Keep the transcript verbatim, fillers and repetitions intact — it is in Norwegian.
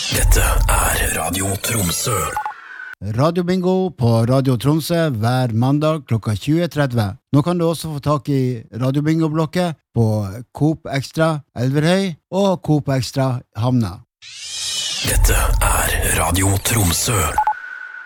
Dette er Radio Tromsø. Radio Bingo på Radio Tromsø hver mandag klokka tjue tretti. Nå kan du også få tak i Radio Bingo-blokket på Coop Extra Elverhøy og Coop Extra Hamna. Dette er Radio Tromsø.